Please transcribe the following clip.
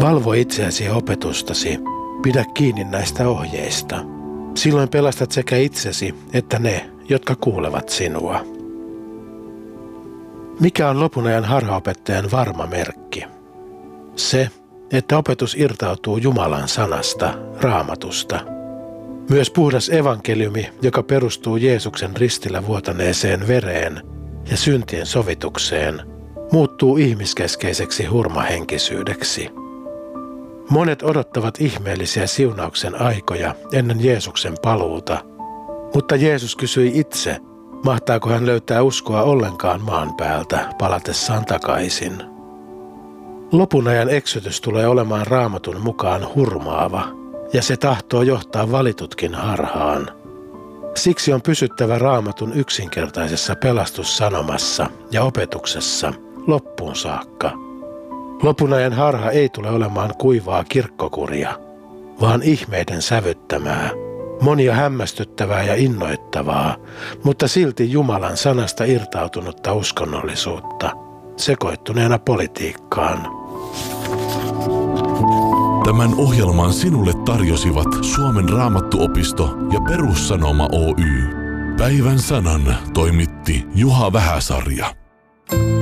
Valvo itseäsi ja opetustasi. Pidä kiinni näistä ohjeista. Silloin pelastat sekä itsesi että ne, jotka kuulevat sinua. Mikä on lopun ajan harhaopettajan varma merkki? Se, että opetus irtautuu Jumalan sanasta, Raamatusta. Myös puhdas evankeliumi, joka perustuu Jeesuksen ristillä vuotaneeseen vereen ja syntien sovitukseen, muuttuu ihmiskeskeiseksi hurmahenkisyydeksi. Monet odottavat ihmeellisiä siunauksen aikoja ennen Jeesuksen paluuta, mutta Jeesus kysyi itse, mahtaako hän löytää uskoa ollenkaan maan päältä palatessaan takaisin. Lopun ajan eksytys tulee olemaan Raamatun mukaan hurmaava, ja se tahtoo johtaa valitutkin harhaan. Siksi on pysyttävä Raamatun yksinkertaisessa pelastussanomassa ja opetuksessa loppuun saakka. Lopun ajan harha ei tule olemaan kuivaa kirkkokuria, vaan ihmeiden sävyttämää, monia hämmästyttävää ja innoittavaa, mutta silti Jumalan sanasta irtautunutta uskonnollisuutta, sekoittuneena politiikkaan. Tämän ohjelman sinulle tarjosivat Suomen Raamattuopisto ja Perussanoma Oy. Päivän sanan toimitti Juha Vähäsarja.